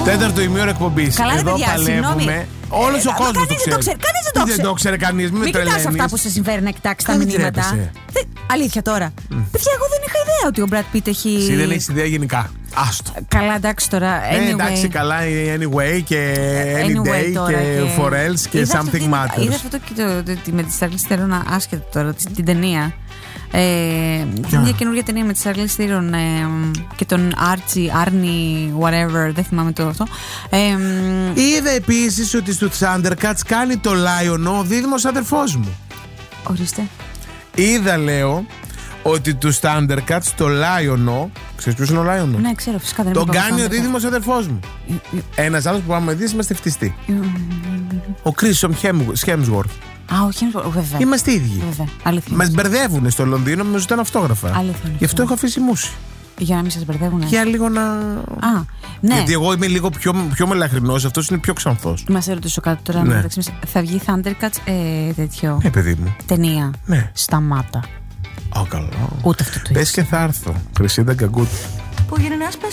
Τέταρτο ημίωρο εκπομπής. Καλά, εδώ παιδιά, παλεύουμε. Όλος ο κόσμος το ξέρει. Κανείς δεν το ξέρει. Κανείς. Μην κοιτάς αυτά που σε συμφέρει να κοιτάξεις τα μηνύματα. Αλήθεια τώρα. Παιδιά, εγώ δεν είχα ιδέα ότι ο Brad Pitt έχει. Εσύ δεν έχεις ιδέα γενικά. Άστο. Καλά, εντάξει τώρα. Εντάξει, καλά. Anyway και Any Day και For Else και Something Matters. Είδα αυτό και με τη Charlize Theron, άσχετο τώρα, την ταινία. Μια καινούργια ταινία με τη Charlize Theron και τον Arnie, whatever, δεν θυμάμαι το αυτό. Είδα επίσης ότι στο Thundercats κάνει το Lion ο δίδυμος αδερφός μου. Ορίστε. Είδα, λέω, ότι του Thundercats το Lion, ξέρεις ποιος είναι ο Lion? Ναι, ξέρω, φυσικά δεν τον κάνει ο δίδυμος αδερφός μου. Ένας άλλος που πάμε δεις είμαστε φτιστοί. Ο Chris Hemsworth. Α, όχι, βέβαια. Είμαστε ίδιοι. Μας μπερδεύουνε στο Λονδίνο με ζητάνε αυτόγραφα. Γι' αυτό έχω αφήσει μουσι. Για να μην σας μπερδεύουνε. Για λίγο να. Ναι. Γιατί εγώ είμαι λίγο πιο μελαχρινός, αυτός είναι πιο ξανθός. Μας έρωτησε κάτι τώρα. Ναι. Θα βγει Thundercats τέτοιο. Παιδί μου. Ταινία. Ναι. Σταμάτα. Καλό. Ούτε αυτό το πες και θα έρθω. Χρυσίδα Γκαγκούτ. Που